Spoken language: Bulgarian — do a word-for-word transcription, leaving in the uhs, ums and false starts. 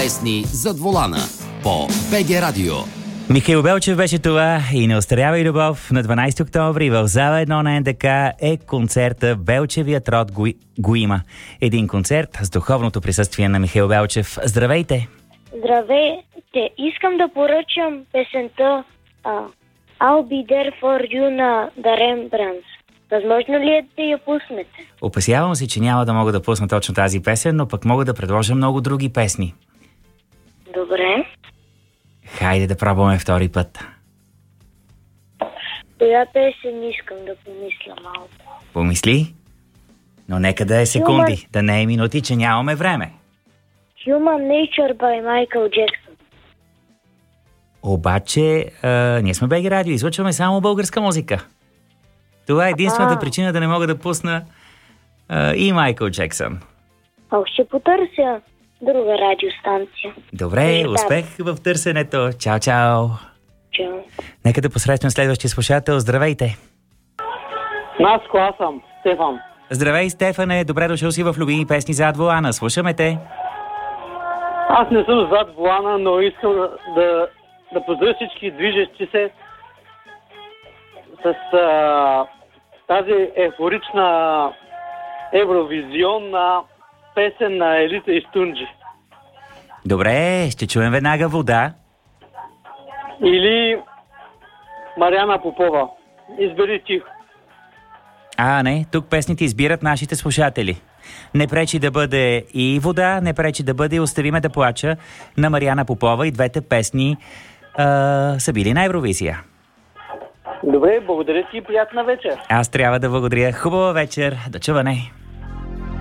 Песни зад волана по БГ Радио. Михаил Белчев беше това и не остарява любов. На дванайсети октомври в зала едно на Ен Де Ка е концерта Белчевият род го, го има. Един концерт с духовното присъствие на Михаил Белчев. Здравейте! Здравейте! Искам да поръчам песента uh, I'll be there for you на The Rembrandts. Възможно ли е да я пуснете? Опасявам се, че няма да мога да пусна точно тази песен, но пък мога да предложа много други песни. Добре. Хайде да пробваме втори път. Коя песен искам да помисля малко? Помисли? Но нека да е секунди, Human... да не е минути, че нямаме време. Human Nature by Michael Jackson. Обаче, а, ние сме БГ Радио, излъчваме само българска музика. Това е единствената а. причина да не мога да пусна а, и Майкъл Джексън. А ще потърся друга радиостанция. Добре, успех в търсенето. Чао, чао. Чао. Нека да посрещнем следващия слушател. Здравейте. Наско, аз съм Стефан. Здравей, Стефане. Добре дошъл си в любими песни зад волана. Слушаме те. Аз не съм зад волана, но искам да, да, да поздравя всички движещи се с а, тази ефорична евровизионна песен на Елита и Стунджи. Добре, ще чуем веднага Вода. Или Мариана Попова. Избери тихо. А, не, тук песните избират нашите слушатели. Не пречи да бъде и Вода, не пречи да бъде и Остави ме да плача на Мариана Попова. И двете песни а, са били на Евровизия. Добре, благодаря ти и приятна вечер. Аз трябва да благодаря. Хубава вечер. До чуване.